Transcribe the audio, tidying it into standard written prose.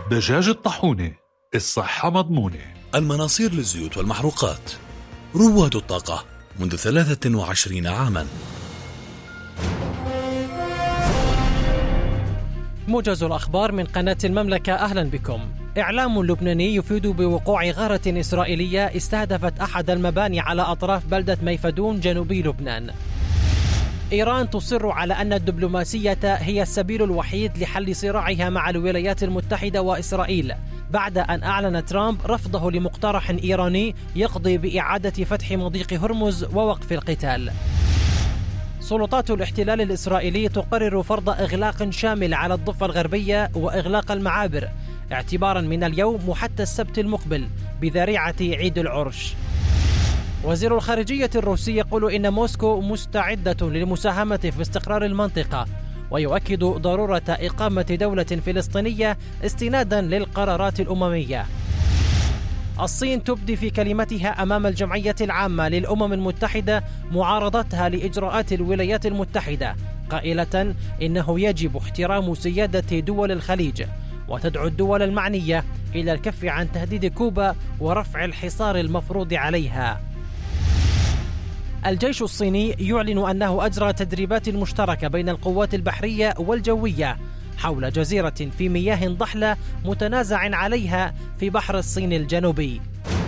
دجاج الطاحونة، الصحة مضمونة. المناصير للزيوت والمحروقات، رواد الطاقة منذ 23 عاما. موجز الأخبار من قناة المملكة، أهلا بكم. إعلام لبناني يفيد بوقوع غارة إسرائيلية استهدفت أحد المباني على أطراف بلدة ميفدون جنوبي لبنان. إيران تصر على أن الدبلوماسية هي السبيل الوحيد لحل صراعها مع الولايات المتحدة وإسرائيل، بعد أن أعلن ترامب رفضه لمقترح إيراني يقضي بإعادة فتح مضيق هرمز ووقف القتال. سلطات الاحتلال الإسرائيلي تقرر فرض إغلاق شامل على الضفة الغربية وإغلاق المعابر اعتبارا من اليوم وحتى السبت المقبل بذريعة عيد العرش. وزير الخارجية الروسي يقول إن موسكو مستعدة للمساهمة في استقرار المنطقة، ويؤكد ضرورة إقامة دولة فلسطينية استنادا للقرارات الأممية. الصين تبدي في كلمتها أمام الجمعية العامة للأمم المتحدة معارضتها لإجراءات الولايات المتحدة، قائلة إنه يجب احترام سيادة دول الخليج، وتدعو الدول المعنية إلى الكف عن تهديد كوبا ورفع الحصار المفروض عليها. الجيش الصيني يعلن أنه أجرى تدريبات مشتركة بين القوات البحرية والجوية حول جزيرة في مياه ضحلة متنازع عليها في بحر الصين الجنوبي.